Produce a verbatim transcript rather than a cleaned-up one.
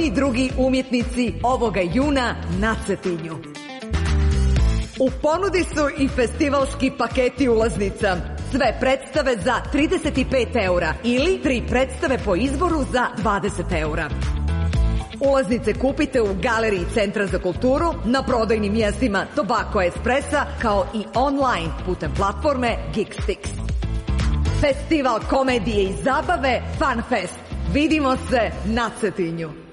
i drugi umjetnici ovoga juna na Cetinju. U ponudi su i festivalski paketi ulaznica. Sve predstave za trideset pet eura ili tri predstave po izboru za dvadeset eura. Ulaznice kupite u Galeriji Centra za kulturu, na prodajnim mjestima Tobacco Espressa, kao i online putem platforme Geekstix. Festival komedije i zabave Fun Fest. Vidimo se na Cetinju.